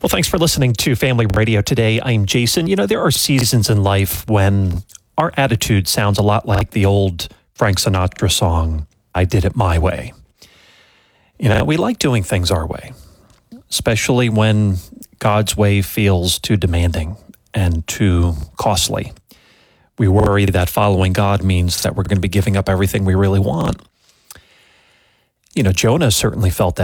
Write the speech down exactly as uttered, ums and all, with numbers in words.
Well, thanks for listening to Family Radio today. I'm Jason. You know, there are seasons in life when our attitude sounds a lot like the old Frank Sinatra song, I Did It My Way. You know, we like doing things our way, especially when God's way feels too demanding and too costly. We worry that following God means that we're going to be giving up everything we really want. You know, Jonah certainly felt that